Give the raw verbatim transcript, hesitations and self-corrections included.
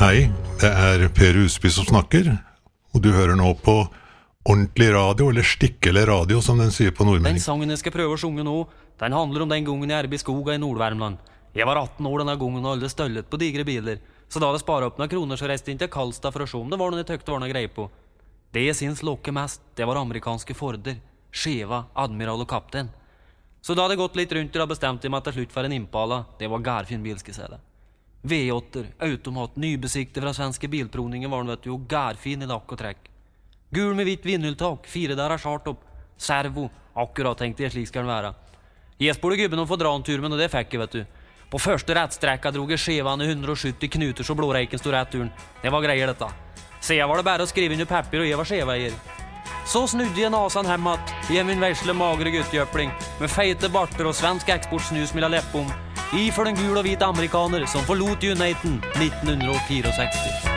Hei, det er Per Husby som snakker, og du hører nå på ordentlig radio, eller stikkelig radio, som den sier på nordmenning. Den sangen jeg skal prøve å synge nå, den handler om den gangen jeg er i skoga i Nordvärmland. Jeg var atten år denne gangen og aldri støllet på digre biler, så da det sparet opp noen kroner så reiste jeg inn til Karlstad for å se om det var noen jeg tøkte var noe greie på. Det jeg syns lokke mest, det var amerikanske Forder, Cheva, Admiral og Kaptein. Så da hadde jeg gått litt rundt og bestemte meg til slutt for en Impala. Det var gærfin bil, skal jeg si det. V åtte, automat, nybesikte fra svenske bilprovningen var den, vet du, og gærfin i lakk og trekk. Gul med hvitt vinnulltak, fire der er skjart opp, servo, akkurat tenkte jeg slik skal den være. Jeg spurte gubben om å få dra en tur, men det fikk jeg, vet du. På første rettstrekka drog jeg Chevaen i hundre og sytti knuter så blåreiken stod rett turen. Det var greier dette. Så jeg var det bare å skrive inn i papir, og jeg var Cheva-eier. Så snudde jeg nasan hemmat, i min versle magre guttjøpling, med feite barter og svensk eksportsnus mellom leppom, i for den gul og hvit amerikaner som forlot Uniten nitten sekstifire.